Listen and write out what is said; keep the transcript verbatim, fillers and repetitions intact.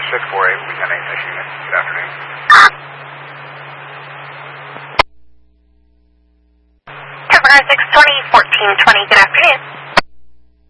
six four eight, Lieutenant Michigan. Good afternoon. Temper six twenty, fourteen twenty, good afternoon.